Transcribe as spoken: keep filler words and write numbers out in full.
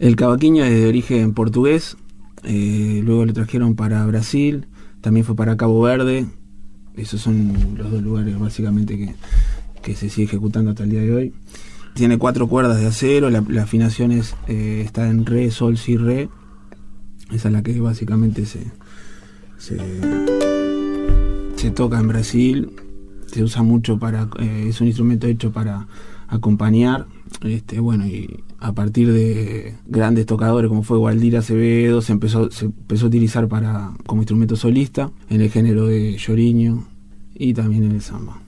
El cavaquinho es de origen portugués, eh, luego lo trajeron para Brasil, también fue para Cabo Verde. Esos son los dos lugares básicamente que, que se sigue ejecutando hasta el día de hoy. Tiene cuatro cuerdas de acero, la, la afinación es, eh, está en re, sol, si, re. Esa es la que básicamente se, se, se toca en Brasil. Se usa mucho para, eh, es un instrumento hecho para acompañar, este, bueno, y a partir de grandes tocadores como fue Waldir Acevedo, se empezó, se empezó a utilizar para, como instrumento solista en el género de lloriño y también en el samba.